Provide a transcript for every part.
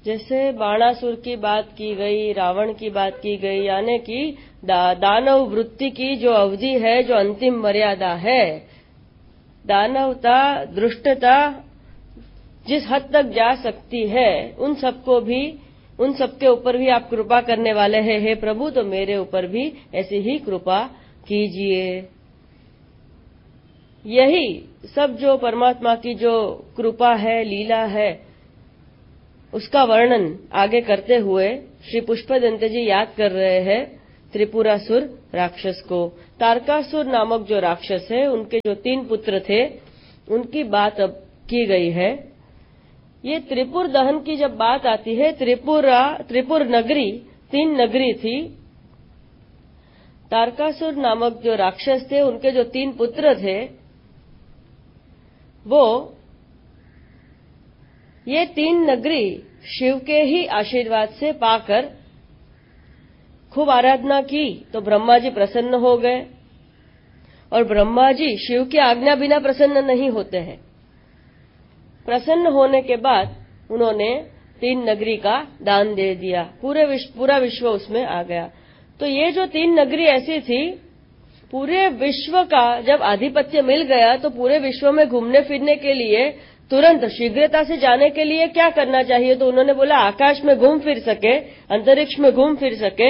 जैसे बाणासुर की बात की गई, रावण की बात की गई, यानी कि दानव वृत्ति की जो अवधि है, जो अंतिम मर्यादा है, दानवता, दुष्टता जिस हद तक जा सकती है, उन सबके ऊपर भी आप कृपा करने वाले हैं हे प्रभु, तो मेरे ऊपर भी ऐसी ही कृपा कीजिए। यही सब जो परमात्मा की जो कृपा है, लीला है, उसका वर्णन आगे करते हुए श्री पुष्पदंत जी याद कर रहे हैं त्रिपुरासुर राक्षस को। तारकासुर नामक जो राक्षस है, उनके जो 3 पुत्र थे, उनकी बात अब की गई है। ये त्रिपुर दहन की जब बात आती है, त्रिपुर नगरी 3 नगरी थी। तारकासुर नामक जो राक्षस थे, उनके जो 3 पुत्र थे, वो ये 3 नगरी शिव के ही आशीर्वाद से पाकर खूब आराधना की, तो ब्रह्मा जी प्रसन्न हो गए। और ब्रह्मा जी शिव की आज्ञा बिना प्रसन्न नहीं होते हैं। प्रसन्न होने के बाद उन्होंने 3 नगरी का दान दे दिया, पूरा विश्व उसमें आ गया। तो ये जो 3 नगरी ऐसी थी, पूरे विश्व का जब आधिपत्य मिल गया, तो पूरे विश्व में घूमने फिरने के लिए, तुरंत शीघ्रता से जाने के लिए क्या करना चाहिए? तो उन्होंने बोला आकाश में घूम फिर सके, अंतरिक्ष में घूम फिर सके।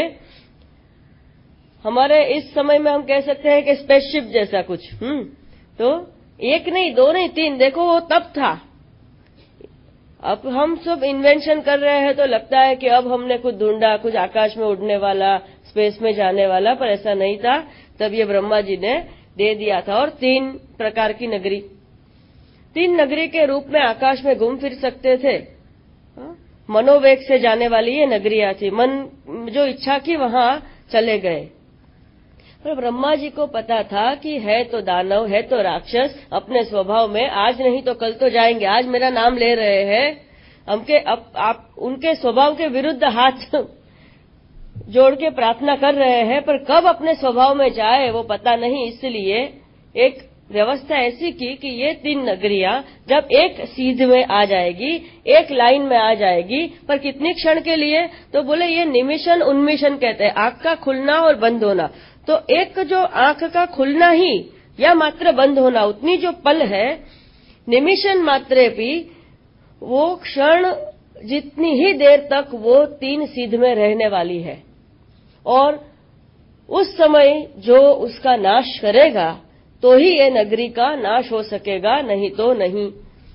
हमारे इस समय में हम कह सकते हैं कि स्पेसशिप जैसा कुछ। तो 1 नहीं, 2 नहीं, 3, देखो वो तब था। अब हम सब इन्वेंशन कर रहे हैं, तो लगता है कि अब हमने कुछ ढूंढा, कुछ आकाश में उड़ने वाला, स्पेस में जाने वाला, पर ऐसा नहीं था। तब ये ब्रह्मा जी ने दे दिया था। और 3 प्रकार की नगरी, 3 नगरी के रूप में आकाश में घूम फिर सकते थे। मनोवेग से जाने वाली ये नगरियां थी, मन जो इच्छा की वहां चले गए। पर ब्रह्मा जी को पता था कि है तो दानव, है तो राक्षस, अपने स्वभाव में आज नहीं तो कल तो जाएंगे। आज मेरा नाम ले रहे हैं, आप उनके स्वभाव के विरुद्ध हाथ जोड़ के प्रार्थना कर रहे हैं, पर कब अपने स्वभाव में जाए वो पता नहीं। इसलिए एक व्यवस्था ऐसी की कि ये 3 नगरियां जब एक सीध में आ जाएगी, एक लाइन में आ जाएगी, पर कितनी क्षण के लिए? तो बोले ये निमिषन उन्मिषन कहते हैं, आंख का खुलना और बंद होना। तो एक जो आंख का खुलना ही या मात्र बंद होना, उतनी जो पल है, निमिषन मात्रे भी वो क्षण जितनी ही देर तक वो 3 सीध में रहने वाली है। और उस समय जो उसका नाश करेगा, तो ही ये नगरी का नाश हो सकेगा, नहीं तो नहीं।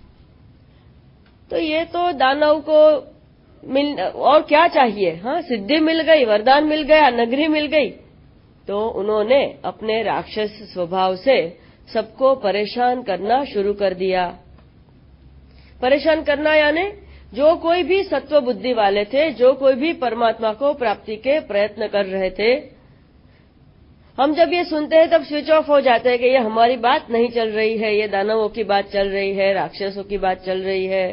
तो ये तो दानव को और क्या चाहिए? सिद्धि मिल गई, वरदान मिल गया, नगरी मिल गई। तो उन्होंने अपने राक्षस स्वभाव से सबको परेशान करना शुरू कर दिया। परेशान करना यानी जो कोई भी सत्व बुद्धि वाले थे, जो कोई भी परमात्मा को प्राप्ति के प्रयत्न कर रहे थे, हम जब ये सुनते हैं तब स्विच ऑफ हो जाते हैं कि ये हमारी बात नहीं चल रही है, ये दानवों की बात चल रही है, राक्षसों की बात चल रही है।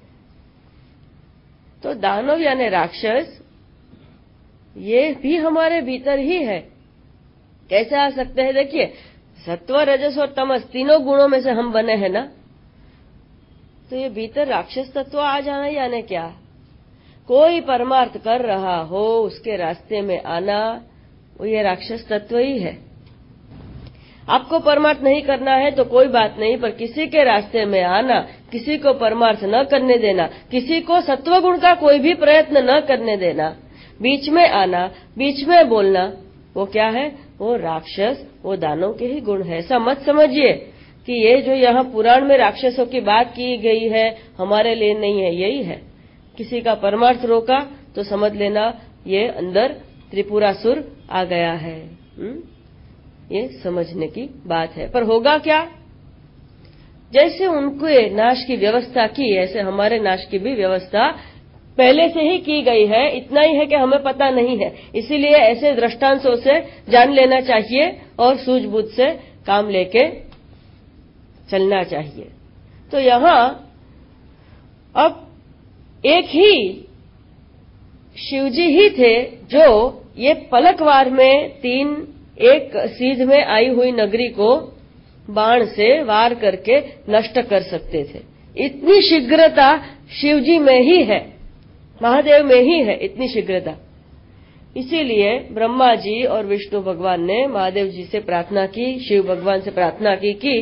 तो दानव यानी राक्षस, ये भी हमारे भीतर ही है। कैसे आ सकते हैं? देखिए, सत्व, रजस और तमस, तीनों गुणों में से हम बने हैं ना। तो ये भीतर राक्षस तत्व आ जाना यानी क्या? कोई परमार्थ कर रहा हो, उसके रास्ते में आना, वो ये राक्षस तत्व ही है। आपको परमार्थ नहीं करना है तो कोई बात नहीं, पर किसी के रास्ते में आना, किसी को परमार्थ न करने देना, किसी को सत्वगुण का कोई भी प्रयत्न न करने देना, बीच में आना, बीच में बोलना, वो क्या है? वो राक्षस, वो दानव के ही गुण है। ऐसा मत समझिए कि ये जो यहाँ पुराण में राक्षसों की बात की गई है हमारे लिए नहीं है, यही है। किसी का परमार्थ रोका तो समझ लेना ये अंदर त्रिपुरासुर आ गया है। ये समझने की बात है। पर होगा क्या? जैसे उनके नाश की व्यवस्था की, ऐसे हमारे नाश की भी व्यवस्था पहले से ही की गई है। इतना ही है कि हमें पता नहीं है, इसीलिए ऐसे दृष्टांतों से जान लेना चाहिए और सूझबूझ से काम लेके चलना चाहिए। तो यहां अब एक ही शिवजी ही थे जो ये पलकवार में 3 एक सीध में आई हुई नगरी को बाण से वार करके नष्ट कर सकते थे। इतनी शीघ्रता शिवजी में ही है। महादेव में ही है इतनी शीघ्रता। इसीलिए ब्रह्मा जी और विष्णु भगवान ने महादेव जी से प्रार्थना की, शिव भगवान से प्रार्थना की कि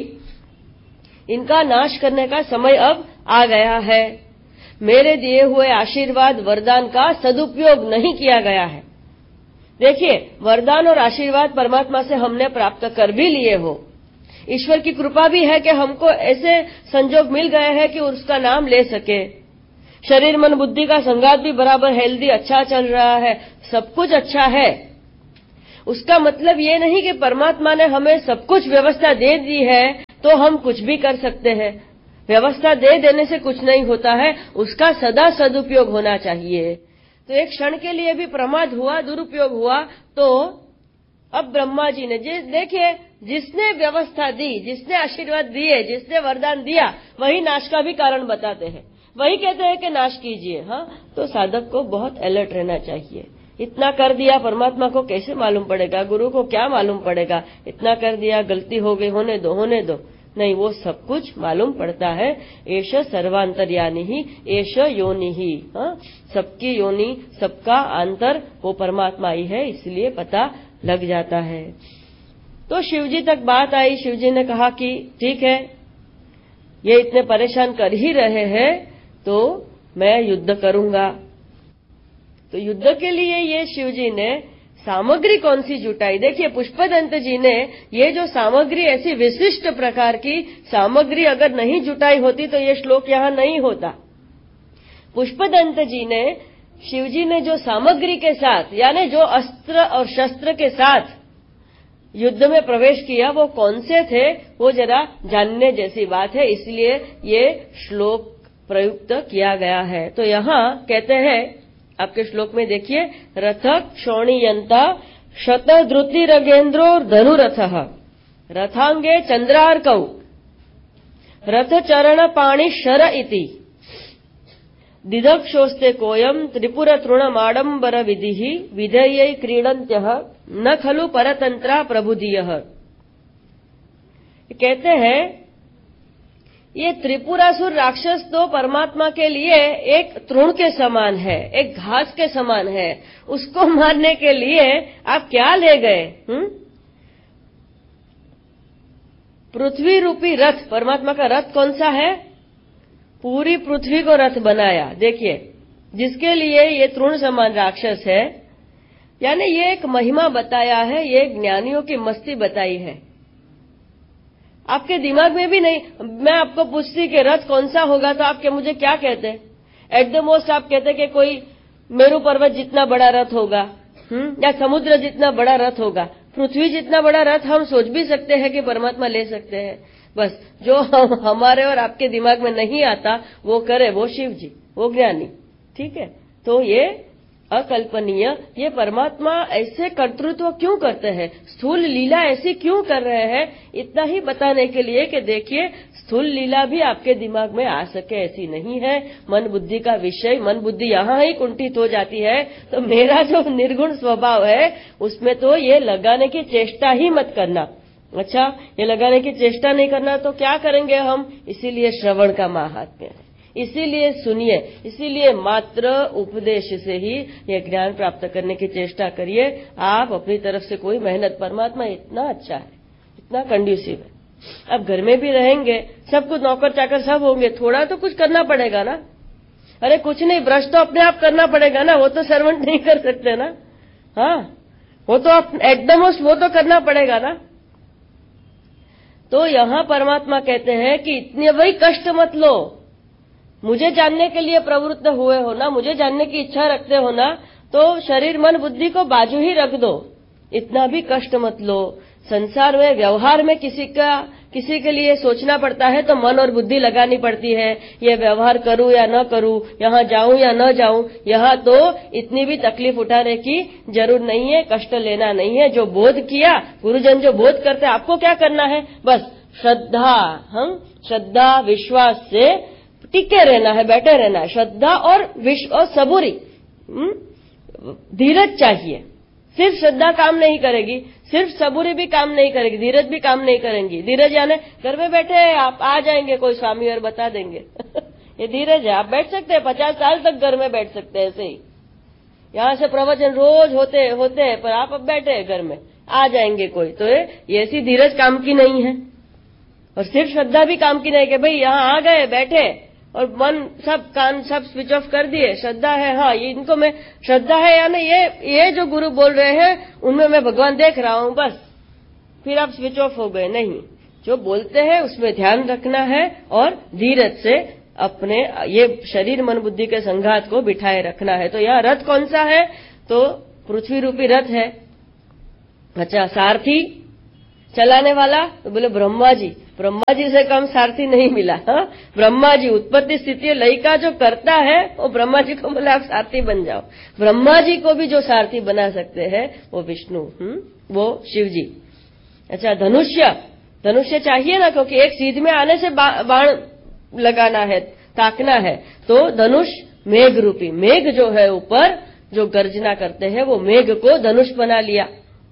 इनका नाश करने का समय अब आ गया है। मेरे दिए हुए आशीर्वाद वरदान का सदुपयोग नहीं किया गया है। देखिए, वरदान और आशीर्वाद परमात्मा से हमने प्राप्त कर भी लिए हो, ईश्वर की कृपा भी है कि हमको ऐसे संजोग मिल गए हैं कि उसका नाम ले सके। शरीर मन बुद्धि का संगात भी बराबर हेल्दी अच्छा चल रहा है, सब कुछ अच्छा है। उसका मतलब ये नहीं कि परमात्मा ने हमें सब कुछ व्यवस्था दे दी है तो हम कुछ भी कर सकते हैं। व्यवस्था दे देने से कुछ नहीं होता है, उसका सदा सदुपयोग होना चाहिए। तो एक क्षण के लिए भी प्रमाद हुआ, दुरुपयोग हुआ, तो अब ब्रह्मा जी ने देखिए, जिसने व्यवस्था दी, जिसने आशीर्वाद दिए, जिसने वरदान दिया, वही नाश का भी कारण बताते हैं, वही कहते हैं कि नाश कीजिए। हाँ, तो साधक को बहुत अलर्ट रहना चाहिए। इतना कर दिया, परमात्मा को कैसे मालूम पड़ेगा, गुरु को क्या मालूम पड़ेगा, इतना कर दिया, गलती हो गई, होने दो। नहीं, वो सब कुछ मालूम पड़ता है। एष सर्वांतर्यानि ही, एष योनि ही। हाँ, सबकी योनि, सबका आंतर वो परमात्मा ही है, इसलिए पता लग जाता है। तो शिवजी तक बात आई। शिवजी ने कहा कि ठीक है, ये इतने परेशान कर ही रहे हैं तो मैं युद्ध करूंगा। तो युद्ध के लिए ये शिवजी ने सामग्री कौन सी जुटाई। देखिए, पुष्पदंत जी ने ये जो सामग्री, ऐसी विशिष्ट प्रकार की सामग्री अगर नहीं जुटाई होती तो ये श्लोक यहां नहीं होता। पुष्पदंत जी ने, शिवजी ने जो सामग्री के साथ, यानी जो अस्त्र और शस्त्र के साथ युद्ध में प्रवेश किया, वो कौन से थे, वो जरा जानने जैसी बात है, इसलिए ये श्लोक प्रयुक्त किया गया है। तो यहाँ कहते हैं, आपके श्लोक में देखिए, रथ क्षोणीयंता शतद्रुतिरगेन्द्रो धनुरथः रथांगे चंद्रार्कौ रथ चरण पाणि शर इति दिदक्षोस्ते कोयम त्रिपुर तृणमाडंबर विधिः विधेयै क्रीडन्त्यः न खलु परतंत्रा प्रबुधियः। कहते हैं, ये त्रिपुरासुर राक्षस तो परमात्मा के लिए एक तृण के समान है, एक घास के समान है। उसको मारने के लिए आप क्या ले गए? पृथ्वी रूपी रथ। परमात्मा का रथ कौन सा है? पूरी पृथ्वी को रथ बनाया। देखिए, जिसके लिए ये तृण समान राक्षस है, यानी ये एक महिमा बताया है, ये ज्ञानियों की मस्ती बताई है। आपके दिमाग में भी नहीं। मैं आपको पूछती कि रथ कौन सा होगा तो आप मुझे क्या कहते? एट द मोस्ट आप कहते कि कोई मेरू पर्वत जितना बड़ा रथ होगा, या समुद्र जितना बड़ा रथ होगा। पृथ्वी जितना बड़ा रथ हम सोच भी सकते हैं कि परमात्मा ले सकते हैं। बस जो हमारे और आपके दिमाग में नहीं आता वो करे, वो शिव जी, वो ज्ञानी। ठीक है, तो ये अकल्पनीय, ये परमात्मा ऐसे कर्तृत्व क्यों करते हैं, स्थूल लीला ऐसी क्यों कर रहे हैं, इतना ही बताने के लिए कि देखिए, स्थूल लीला भी आपके दिमाग में आ सके ऐसी नहीं है। मन बुद्धि का विषय, मन बुद्धि यहाँ ही कुंठित हो जाती है। तो मेरा जो निर्गुण स्वभाव है उसमें तो ये लगाने की चेष्टा ही मत करना। अच्छा, ये लगाने की चेष्टा नहीं करना तो क्या करेंगे हम? इसीलिए श्रवण का महात्म्य है, इसीलिए सुनिए, इसीलिए मात्र उपदेश से ही ये ज्ञान प्राप्त करने की चेष्टा करिए। आप अपनी तरफ से कोई मेहनत, परमात्मा इतना अच्छा है, इतना कंड्यूसिव है। अब घर में भी रहेंगे, सब कुछ नौकर चाकर सब होंगे, थोड़ा तो कुछ करना पड़ेगा ना। अरे कुछ नहीं, ब्रश तो अपने आप करना पड़ेगा ना, वो तो सर्वेंट नहीं कर सकते ना। हाँ, वो तो एट द मोस्ट वो तो करना पड़ेगा ना। तो यहां परमात्मा कहते हैं कि इतने वही कष्ट मत लो। मुझे जानने के लिए प्रवृत्त हुए हो ना, मुझे जानने की इच्छा रखते हो ना, तो शरीर मन बुद्धि को बाजू ही रख दो, इतना भी कष्ट मत लो। संसार में, व्यवहार में किसी के लिए सोचना पड़ता है तो मन और बुद्धि लगानी पड़ती है। ये व्यवहार करूं या न करूं, यहां जाऊं या न जाऊं, यहां तो इतनी भी तकलीफ उठाने की जरूर नहीं है, कष्ट लेना नहीं है। जो बोध किया, गुरुजन जो बोध करते, आपको क्या करना है? बस श्रद्धा विश्वास से टिके रहना है, बैठे रहना है। श्रद्धा और सबूरी, धीरज चाहिए। सिर्फ श्रद्धा काम नहीं करेगी, सिर्फ सबूरी भी काम नहीं करेगी, धीरज भी काम नहीं करेंगी। धीरज यानी घर में बैठे आप आ जाएंगे कोई स्वामी और बता देंगे ये धीरज है। आप बैठ सकते हैं, 50 साल तक घर में बैठ सकते हैं ऐसे ही। यहां से प्रवचन रोज होते हैं, पर आप अब बैठे हैं घर में, आ जाएंगे कोई, तो ये ऐसी धीरज काम की नहीं है। और सिर्फ श्रद्धा भी काम की नहीं कि भाई यहां आ गए, बैठे और मन सब कान सब स्विच ऑफ कर दिए। श्रद्धा है, हाँ, ये इनको मैं श्रद्धा है या नहीं, ये जो गुरु बोल रहे हैं उनमें मैं भगवान देख रहा हूं, बस फिर आप स्विच ऑफ हो गए। नहीं, जो बोलते हैं उसमें ध्यान रखना है और धीरज से अपने ये शरीर मन बुद्धि के संघात को बिठाए रखना है। तो यह रथ कौन सा है? तो पृथ्वी रूपी रथ है। अच्छा, सारथी चलाने वाला? तो बोले ब्रह्मा जी। ब्रह्मा जी से कम सारथी नहीं मिला। हाँ? ब्रह्मा जी उत्पत्ति स्थिति लय का जो करता है वो ब्रह्मा जी को बोले आप सारथी बन जाओ। ब्रह्मा जी को भी जो सारथी बना सकते हैं वो विष्णु, वो शिव जी। अच्छा, धनुष्य चाहिए ना, क्योंकि एक सीध में आने से बाण लगाना है, ताकना है। तो धनुष मेघ रूपी, मेघ जो है ऊपर जो गर्जना करते हैं वो मेघ को धनुष बना लिया।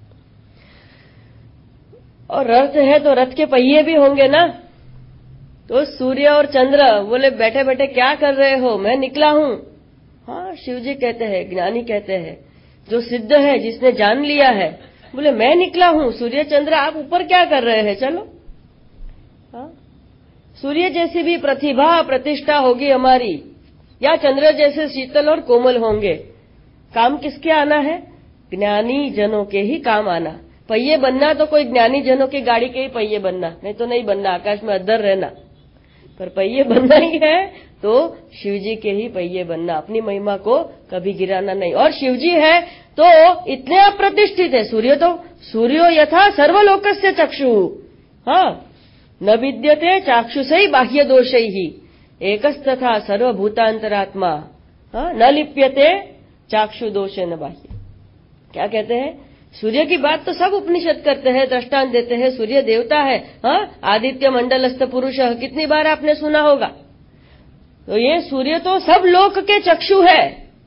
और रथ है तो रथ के पहिए भी होंगे ना। तो सूर्य और चंद्र बोले बैठे बैठे क्या कर रहे हो? मैं निकला हूं। हाँ, शिव जी कहते हैं, ज्ञानी कहते हैं, जो सिद्ध है, जिसने जान लिया है, बोले मैं निकला हूं। सूर्य चंद्र आप ऊपर क्या कर रहे हैं? चलो। हाँ, सूर्य जैसी भी प्रतिभा प्रतिष्ठा होगी हमारी, या चंद्र जैसे शीतल और कोमल होंगे। काम किसके आना है? ज्ञानी जनों के ही काम आना। पहिए बनना तो कोई ज्ञानी जनों की गाड़ी के ही पहिए बनना, नहीं तो नहीं बनना, आकाश में अद्दर रहना। पर पहिए बनना ही है तो शिव जी के ही पहिए बनना, अपनी महिमा को कभी गिराना नहीं। और शिव जी है तो इतने अप्रतिष्ठित है। सूर्यो यथा सर्वलोकस्य चक्षु, हाँ, न विद्यते चाक्षुषै बाह्य दोषैहि एकस्तथा सर्वभूतांतरात्मा, हाँ, न लिप्यते चाक्षु दोषेन बाह्य। क्या कहते हैं? सूर्य की बात तो सब उपनिषद करते हैं, दृष्टांत देते हैं। सूर्य देवता है, हाँ, आदित्य मंडलस्थ पुरुष, कितनी बार आपने सुना होगा। तो ये सूर्य तो सब लोक के चक्षु है।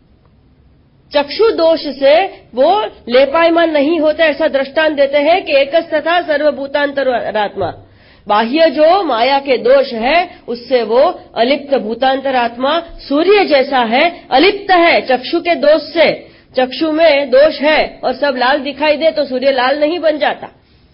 चक्षु दोष से वो लेपायमान नहीं होता, ऐसा दृष्टांत देते हैं कि एकस्तथा सर्वभूतांतरात्मा। बाह्य जो माया के दोष है उससे वो अलिप्त भूतांतरात्मा सूर्य जैसा है, अलिप्त है चक्षु के दोष से। चक्षु में दोष है और सब लाल दिखाई दे तो सूर्य लाल नहीं बन जाता।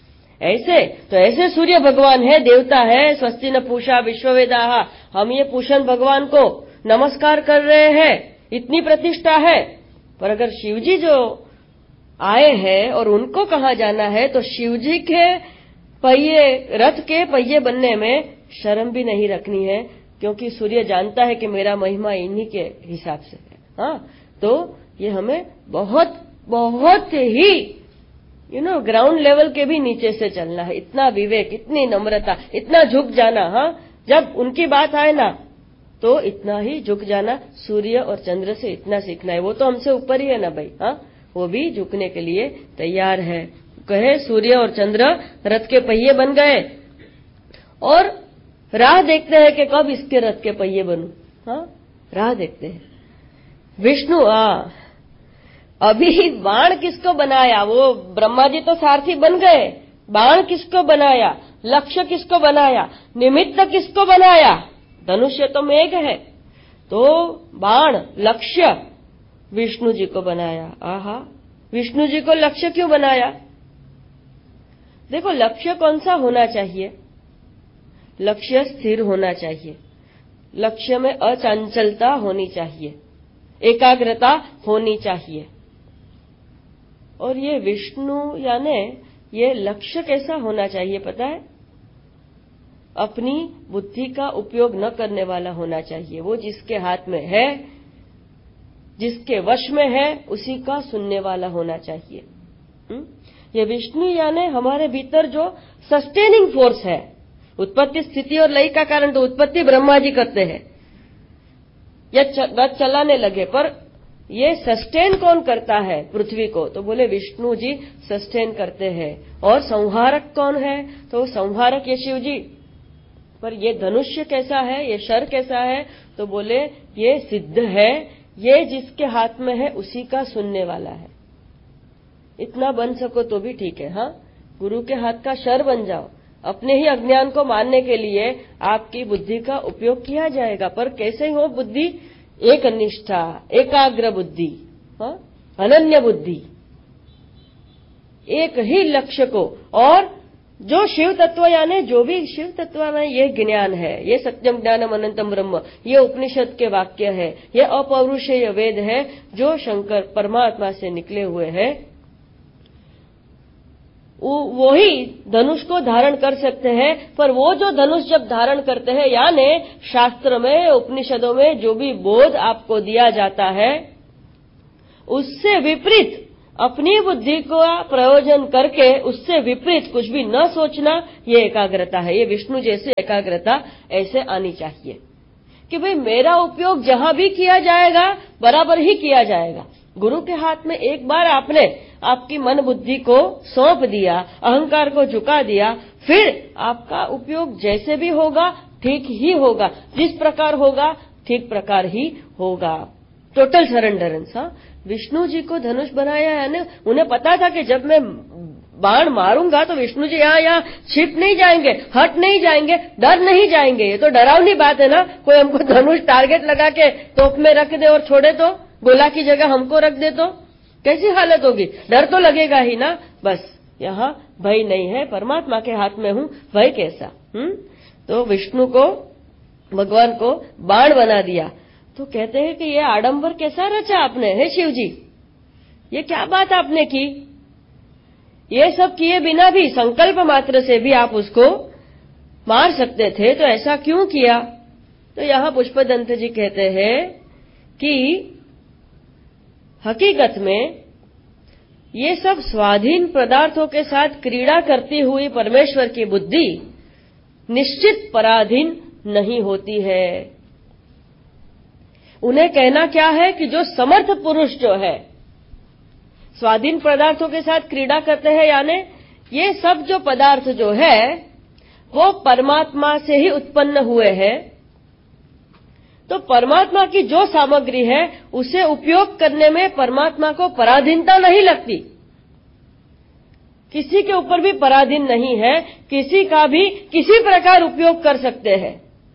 ऐसे सूर्य भगवान है, देवता है। स्वस्ति न पूषा विश्ववेदाः, हम ये पूषण भगवान को नमस्कार कर रहे हैं, इतनी प्रतिष्ठा है। पर अगर शिवजी जो आए हैं और उनको कहाँ जाना है, तो शिवजी के पहिए, रथ के पहिए बनने में शर्म भी नहीं रखनी है, क्योंकि सूर्य जानता है कि मेरा महिमा इन्हीं के हिसाब से है। हाँ, तो ये हमें बहुत बहुत ही ग्राउंड लेवल के भी नीचे से चलना है। इतना विवेक, इतनी नम्रता, इतना झुक जाना। हाँ, जब उनकी बात आए ना तो इतना ही झुक जाना। सूर्य और चंद्र से इतना सीखना है। वो तो हमसे ऊपर ही है ना भाई। हाँ, वो भी झुकने के लिए तैयार है। कहे सूर्य और चंद्र रथ के पहिए बन गए और राह देखते हैं कि कब इसके रथ के पहिए बनूं। हाँ, राह देखते हैं। विष्णु अभी बाण किसको बनाया? वो ब्रह्मा जी तो सारथी बन गए, बाण किसको बनाया? लक्ष्य किसको बनाया? निमित्त किसको बनाया? धनुष्य तो मेघ है, तो बाण लक्ष्य विष्णु जी को बनाया। आहा, विष्णु जी को लक्ष्य क्यों बनाया? देखो, लक्ष्य कौन सा होना चाहिए? लक्ष्य स्थिर होना चाहिए, लक्ष्य में अचंचलता होनी चाहिए, एकाग्रता होनी चाहिए। और ये विष्णु यानी ये लक्ष्य कैसा होना चाहिए पता है? अपनी बुद्धि का उपयोग न करने वाला होना चाहिए। वो जिसके हाथ में है, जिसके वश में है, उसी का सुनने वाला होना चाहिए। ये विष्णु यानी हमारे भीतर जो सस्टेनिंग फोर्स है। उत्पत्ति स्थिति और लय का कारण तो उत्पत्ति ब्रह्मा जी करते हैं, रथ चलाने लगे, पर ये सस्टेन कौन करता है पृथ्वी को? तो बोले विष्णु जी सस्टेन करते हैं। और संहारक कौन है? तो संहारक ये शिव जी। पर ये धनुष्य कैसा है, ये शर कैसा है? तो बोले ये सिद्ध है, ये जिसके हाथ में है उसी का सुनने वाला है। इतना बन सको तो भी ठीक है। हाँ, गुरु के हाथ का शर बन जाओ, अपने ही अज्ञान को मानने के लिए आपकी बुद्धि का उपयोग किया जाएगा। पर कैसे हो बुद्धि? एक निष्ठा, एकाग्र बुद्धि, अनन्य बुद्धि, एक ही लक्ष्य को। और जो शिव तत्व यानी जो भी शिव तत्व में ये ज्ञान है, ये सत्यम ज्ञानम अनंतम ब्रह्म, ये उपनिषद के वाक्य है, ये अपौरुषेय वेद है जो शंकर परमात्मा से निकले हुए हैं, वो ही धनुष को धारण कर सकते हैं। पर वो जो धनुष जब धारण करते हैं, यानी शास्त्र में, उपनिषदों में जो भी बोध आपको दिया जाता है, उससे विपरीत अपनी बुद्धि को प्रयोजन करके उससे विपरीत कुछ भी न सोचना, ये एकाग्रता है। ये विष्णु जैसे एकाग्रता ऐसे आनी चाहिए कि भाई मेरा उपयोग जहां भी किया जाएगा बराबर ही किया जाएगा। गुरु के हाथ में एक बार आपने आपकी मन बुद्धि को सौंप दिया, अहंकार को झुका दिया, फिर आपका उपयोग जैसे भी होगा ठीक ही होगा, जिस प्रकार होगा ठीक प्रकार ही होगा। टोटल सरेंडरेंस। विष्णु जी को धनुष बनाया है ना, उन्हें पता था कि जब मैं बाण मारूंगा तो विष्णु जी यहाँ छिप नहीं जाएंगे, हट नहीं जाएंगे, डर नहीं जाएंगे। ये तो डरावनी बात है ना, कोई हमको धनुष टारगेट लगा के तोप में रख दे और छोड़े तो, गोला की जगह हमको रख दे तो कैसी हालत होगी? डर तो लगेगा ही ना। बस यहाँ भय नहीं है, परमात्मा के हाथ में हूं, भय कैसा? तो विष्णु को, भगवान को बाण बना दिया। तो कहते हैं कि ये आडंबर कैसा रचा आपने, हे शिव जी, ये क्या बात आपने की? ये सब किए बिना भी संकल्प मात्र से भी आप उसको मार सकते थे, तो ऐसा क्यों किया? तो यहां पुष्पदंत जी कहते हैं कि हकीकत में ये सब स्वाधीन पदार्थों के साथ क्रीड़ा करती हुई परमेश्वर की बुद्धि निश्चित पराधीन नहीं होती है। उन्हें कहना क्या है कि जो समर्थ पुरुष जो है स्वाधीन पदार्थों के साथ क्रीड़ा करते हैं, यानी ये सब जो पदार्थ जो है वो परमात्मा से ही उत्पन्न हुए हैं। तो परमात्मा की जो सामग्री है उसे उपयोग करने में परमात्मा को पराधीनता नहीं लगती, किसी के ऊपर भी पराधीन नहीं है, किसी का भी किसी प्रकार उपयोग कर सकते हैं।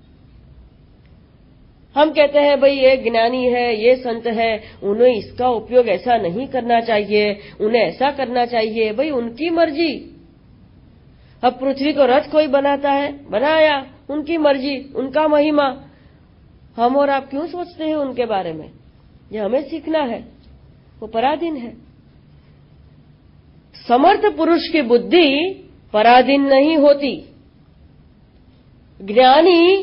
हम कहते हैं भाई ये ज्ञानी है, ये संत है, उन्हें इसका उपयोग ऐसा नहीं करना चाहिए, उन्हें ऐसा करना चाहिए, भाई उनकी मर्जी। अब पृथ्वी को रथ कोई बनाता है, बनाया, उनकी मर्जी, उनका महिमा। हम और आप क्यों सोचते हैं उनके बारे में? ये हमें सीखना है, वो पराधीन है। समर्थ पुरुष की बुद्धि पराधीन नहीं होती। ज्ञानी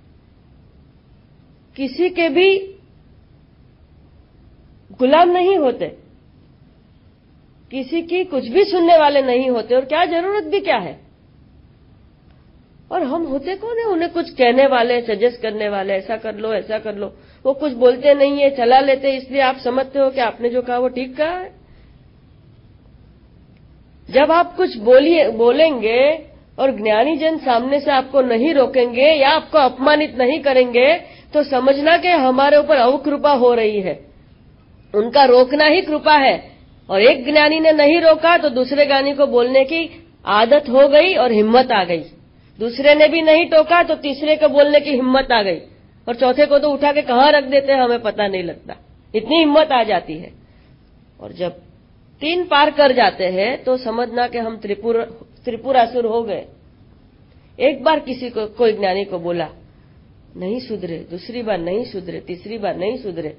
किसी के भी गुलाम नहीं होते, किसी की कुछ भी सुनने वाले नहीं होते, और क्या जरूरत भी क्या है। और हम होते कौन है उन्हें कुछ कहने वाले, सजेस्ट करने वाले, ऐसा कर लो, ऐसा कर लो। वो कुछ बोलते नहीं है, चला लेते, इसलिए आप समझते हो कि आपने जो कहा वो ठीक कहा है। जब आप कुछ बोलेंगे और ज्ञानी जन सामने से आपको नहीं रोकेंगे या आपको अपमानित नहीं करेंगे, तो समझना कि हमारे ऊपर अवकृपा हो रही है। उनका रोकना ही कृपा है। और एक ज्ञानी ने नहीं रोका तो दूसरे ज्ञानी को बोलने की आदत हो गई और हिम्मत आ गई। दूसरे ने भी नहीं टोका तो तीसरे को बोलने की हिम्मत आ गई, और चौथे को तो उठा के कहां रख देते हैं हमें पता नहीं लगता, इतनी हिम्मत आ जाती है। और जब 3 पार कर जाते हैं तो समझना कि हम त्रिपुरासुर हो गए। एक बार किसी को, कोई ज्ञानी को बोला, नहीं सुधरे, दूसरी बार नहीं सुधरे, तीसरी बार नहीं सुधरे,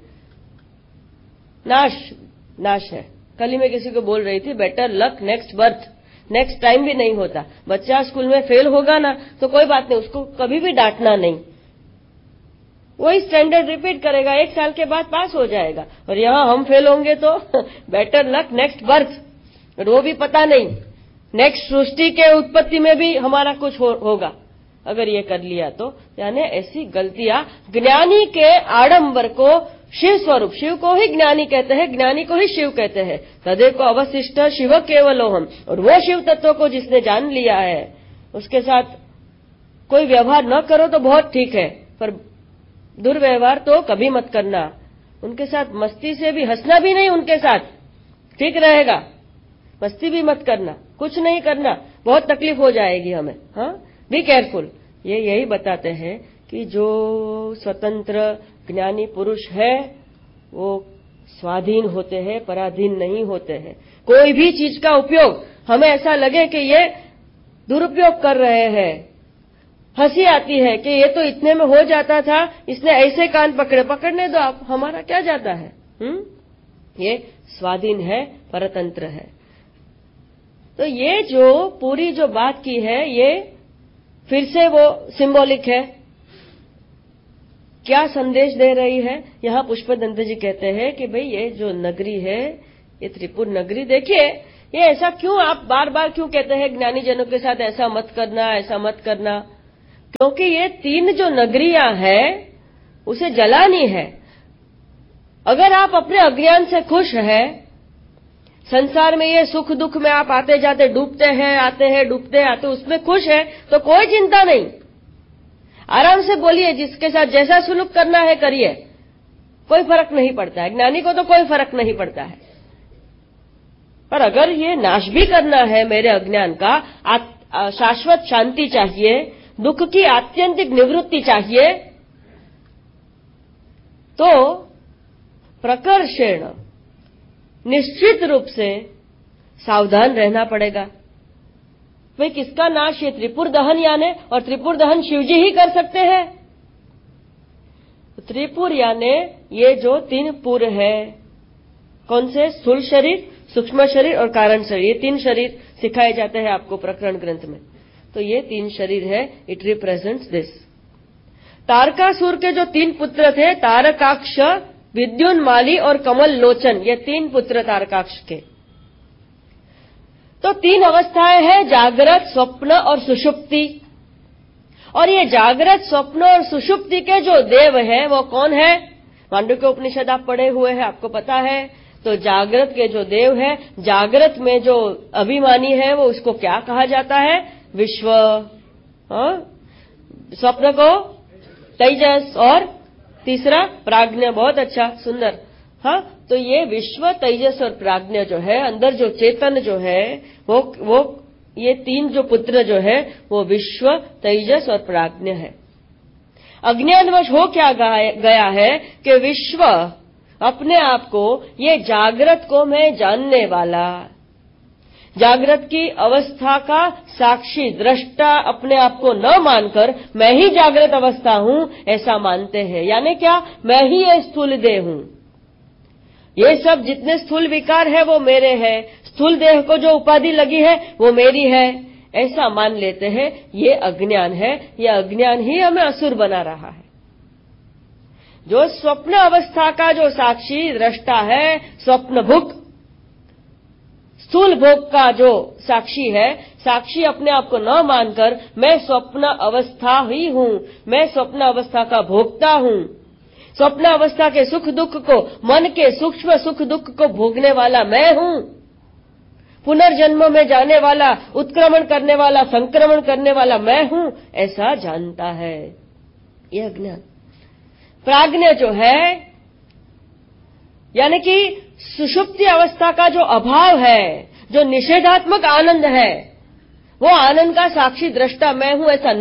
नाश है। कल ही मैं किसी को बोल रही थी, better luck next birth, next time भी नहीं होता। बच्चा स्कूल में फेल होगा ना तो कोई बात नहीं, उसको कभी भी डांटना नहीं, वही स्टैंडर्ड रिपीट करेगा, 1 साल के बाद पास हो जाएगा। और यहां हम फेल होंगे तो बेटर लक नेक्स्ट बर्थ, और वो भी पता नहीं, नेक्स्ट सृष्टि के उत्पत्ति में भी हमारा कुछ होगा अगर ये कर लिया तो। यानी ऐसी गलतियां, ज्ञानी के आडंबर को शिव स्वरूप, शिव को ही ज्ञानी कहते हैं, ज्ञानी को ही शिव कहते हैं। तदेव को अवशिष्ट शिव केवलोहम, और वो शिव तत्व को जिसने जान लिया है उसके साथ कोई व्यवहार न करो तो बहुत ठीक है, पर दुर्व्यवहार तो कभी मत करना। उनके साथ मस्ती से भी, हंसना भी नहीं उनके साथ, ठीक रहेगा। मस्ती भी मत करना, कुछ नहीं करना, बहुत तकलीफ हो जाएगी हमें। हाँ, बी केयरफुल। ये यही बताते हैं कि जो स्वतंत्र ज्ञानी पुरुष है वो स्वाधीन होते हैं, पराधीन नहीं होते हैं। कोई भी चीज का उपयोग हमें ऐसा लगे कि ये दुरुपयोग कर रहे हैं, हंसी आती है कि ये तो इतने में हो जाता था, इसने ऐसे कान पकड़े, पकड़ने दो आप, हमारा क्या जाता है। ये स्वाधीन है, परतंत्र है। तो ये जो पूरी जो बात की है ये फिर से वो सिंबॉलिक है। क्या संदेश दे रही है? यहाँ पुष्पदंत जी कहते हैं कि भाई ये जो नगरी है, ये त्रिपुर नगरी, देखिए ये ऐसा क्यों, आप बार बार क्यों कहते हैं ज्ञानी जनों के साथ ऐसा मत करना, ऐसा मत करना? क्योंकि ये 3 जो नगरियां हैं उसे जलानी है। अगर आप अपने अज्ञान से खुश हैं, संसार में ये सुख दुख में आप आते जाते डूबते हैं, आते हैं डूबते आते, उसमें खुश है तो कोई चिंता नहीं, आराम से बोलिए, जिसके साथ जैसा सुलूक करना है करिए, कोई फर्क नहीं पड़ता है। ज्ञानी को तो कोई फर्क नहीं पड़ता है। पर अगर ये नाश भी करना है मेरे अज्ञान का, शाश्वत शांति चाहिए, दुख की आत्यंतिक निवृत्ति चाहिए, तो प्रकर्षेण निश्चित रूप से सावधान रहना पड़ेगा। भाई किसका नाश? ये त्रिपुर दहन यानी, और त्रिपुर दहन शिवजी ही कर सकते हैं। त्रिपुर यानी ये जो 3 पुर है, कौन से? स्थूल शरीर, सूक्ष्म शरीर और कारण शरीर। ये 3 शरीर सिखाए जाते हैं आपको प्रकरण ग्रंथ में। तो ये 3 शरीर है, इट रिप्रेजेंट्स दिस। तारकासुर के जो 3 पुत्र थे, तारकाक्ष, विद्युन्माली और कमल लोचन, ये 3 पुत्र तारकाक्ष के। तो 3 अवस्थाएं हैं, जागृत, स्वप्न और सुषुप्ति। और ये जागृत, स्वप्न और सुषुप्ति के जो देव हैं वो कौन है? मांडुक्य उपनिषद आप पढ़े हुए हैं, आपको पता है। तो जागृत के जो देव है, जागृत में जो अभिमानी है वो उसको क्या कहा जाता है? विश्व। स्वप्न को तेजस, और तीसरा प्राज्ञ। बहुत अच्छा, सुंदर। हाँ, तो ये विश्व, तेजस और प्राज्ञ जो है, अंदर जो चेतन जो है वो ये 3 जो पुत्र जो है वो विश्व, तेजस और प्राज्ञ है। अज्ञानवश हो क्या गया है कि विश्व अपने आप को, ये जागृत को मैं जानने वाला, जागृत की अवस्था का साक्षी दृष्टा अपने आप को न मानकर मैं ही जागृत अवस्था हूं ऐसा मानते हैं। यानी क्या? मैं ही ये स्थूल देह हूं, ये सब जितने स्थूल विकार है वो मेरे हैं, स्थूल देह को जो उपाधि लगी है वो मेरी है, ऐसा मान लेते हैं। ये अज्ञान है। ये अज्ञान ही हमें असुर बना रहा है। जो स्वप्न अवस्था का जो साक्षी दृष्टा है, स्वप्न भुक, स्थूल भोग का जो साक्षी है, साक्षी अपने आप को न मानकर मैं स्वप्न अवस्था ही हूं, मैं स्वप्न अवस्था का भोक्ता हूं, स्वप्न अवस्था के सुख दुख को, मन के सूक्ष्म सुख दुख को भोगने वाला मैं हूं, पुनर्जन्म में जाने वाला, उत्क्रमण करने वाला, संक्रमण करने वाला मैं हूं, ऐसा जानता है। यह अज्ञान। प्राज्ञ जो है, यानी कि सुषुप्ति अवस्था का जो अभाव है, जो निषेधात्मक आनंद है, वो आनंद का साक्षी दृष्टा मैं हूं, ऐसा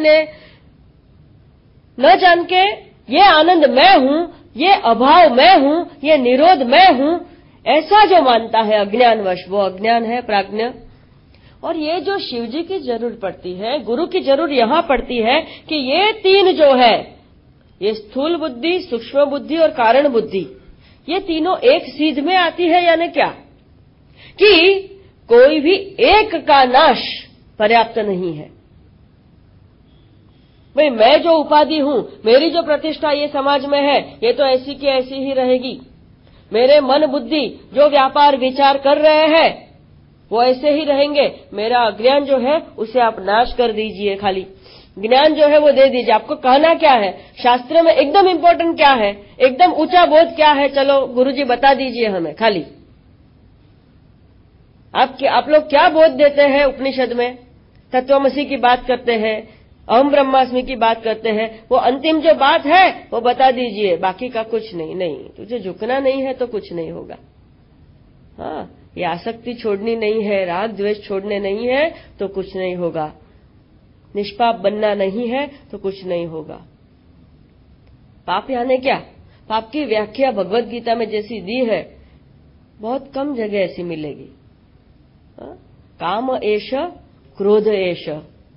न जान के ये आनंद मैं हूं, ये अभाव मैं हूं, ये निरोध मैं हूं, ऐसा जो मानता है अज्ञानवश, वो अज्ञान है, प्राज्ञ। और ये जो शिवजी की जरूर पड़ती है, गुरु की जरूर यहां पड़ती है कि ये 3 जो है, ये स्थूल बुद्धि, सूक्ष्म बुद्धि और कारण बुद्धि, ये तीनों एक सीध में आती है। यानी क्या? कि कोई भी एक का नाश पर्याप्त नहीं है। भाई मैं जो उपाधि हूं, मेरी जो प्रतिष्ठा ये समाज में है, ये तो ऐसी की ऐसी ही रहेगी। मेरे मन बुद्धि जो व्यापार विचार कर रहे हैं वो ऐसे ही रहेंगे। मेरा अज्ञान जो है उसे आप नाश कर दीजिए, खाली ज्ञान जो है वो दे दीजिए। आपको कहना क्या है? शास्त्र में एकदम इम्पोर्टेंट क्या है, एकदम ऊंचा बोध क्या है? चलो गुरुजी बता दीजिए हमें। खाली आप लोग क्या बोध देते हैं उपनिषद में? तत्वमसी की बात करते हैं, अहम ब्रह्मास्मि की बात करते हैं, वो अंतिम जो बात है वो बता दीजिए, बाकी का कुछ नहीं। नहीं, तुझे झुकना नहीं है तो कुछ नहीं होगा। हाँ, ये आसक्ति छोड़नी नहीं है, राग द्वेष छोड़ने नहीं है तो कुछ नहीं होगा, निष्पाप बनना नहीं है तो कुछ नहीं होगा। पाप यानी क्या? पाप की व्याख्या भगवत गीता में जैसी दी है बहुत कम जगह ऐसी मिलेगी। काम एष, क्रोध एष,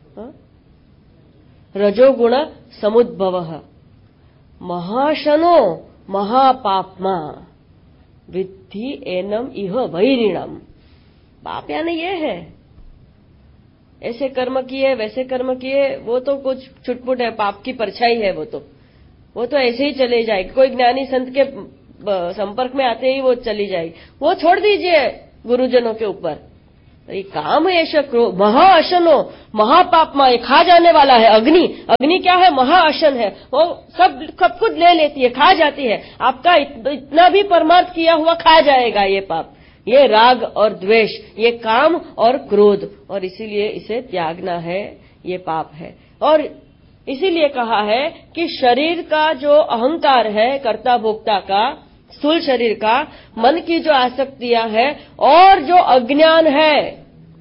रजोगुण समुद्भवः, महाशनो महापाप्मा, विद्धि एनम इह वैरिणम। पाप यानी ये है, ऐसे कर्म किए वैसे कर्म किए, वो तो कुछ छुटपुट है, पाप की परछाई है, वो तो ऐसे ही चले जाएगी। कोई ज्ञानी संत के संपर्क में आते ही वो चली जाएगी, वो छोड़ दीजिए गुरुजनों के ऊपर। ये काम ऐश क्रोध, महाअशनो महापापमा, ये खा जाने वाला है। अग्नि, अग्नि क्या है? महाअशन है, वो सब कुछ ले लेती है, खा जाती है। आपका इतना भी परमार्थ किया हुआ खा जाएगा ये पाप। ये राग और द्वेष, ये काम और क्रोध, और इसीलिए इसे त्यागना है, ये पाप है। और इसीलिए कहा है कि शरीर का जो अहंकार है, कर्ता भोक्ता का, स्थूल शरीर का, मन की जो आसक्तियां हैं और जो अज्ञान है,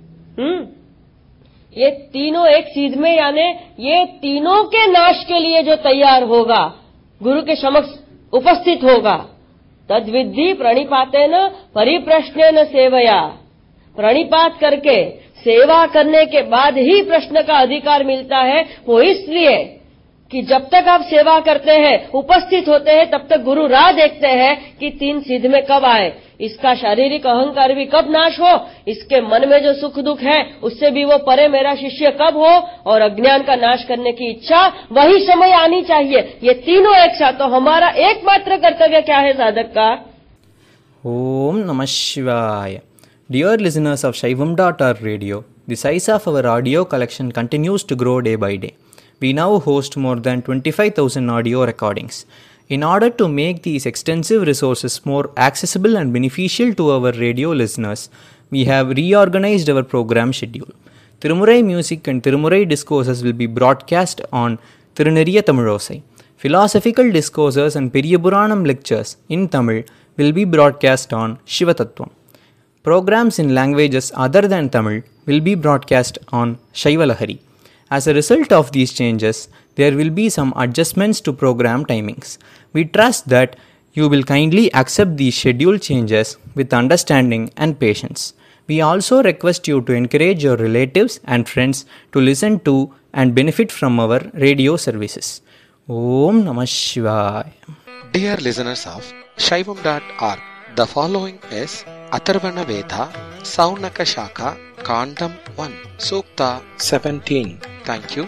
ये तीनों एक सीध में, यानी ये तीनों के नाश के लिए जो तैयार होगा, गुरु के समक्ष उपस्थित होगा, तद्विद्धि प्रणिपातेन परिप्रश्नेन सेवया, प्रणिपात करके सेवा करने के बाद ही प्रश्न का अधिकार मिलता है। वो इसलिए कि जब तक आप सेवा करते हैं, उपस्थित होते हैं, तब तक गुरु राह देखते हैं कि तीन सिद्ध में कब आए, इसका शारीरिक अहंकार भी कब नाश हो, इसके मन में जो सुख दुख है उससे भी वो परे मेरा शिष्य कब हो, और अज्ञान का नाश करने की इच्छा वही समय आनी चाहिए। ये तीनों एक साथ। तो हमारा एकमात्र कर्तव्य क्या है साधक का? ओम नमः शिवाय। Dear listeners of Shaivam.org radio, the size of our audio collection continues to grow day by day. We now host more than 25,000 audio recordings. In order to make these extensive resources more accessible and beneficial to our radio listeners, we have reorganized our program schedule. Tirumurai music and Tirumurai discourses will be broadcast on Tiruneriya Tamilosai. Philosophical discourses and Periyapuranam lectures in Tamil will be broadcast on Shivatattvam. Programs in languages other than Tamil will be broadcast on Shaivalahari. As a result of these changes, there will be some adjustments to program timings. We trust that you will kindly accept these schedule changes with understanding and patience. We also request you to encourage your relatives and friends to listen to and benefit from our radio services. Om Namah Shivaya. Dear listeners of Shaivam.org, the following is Atharvana Veda, Saunaka Shaka, Kandam 1, Sukta 17. Thank you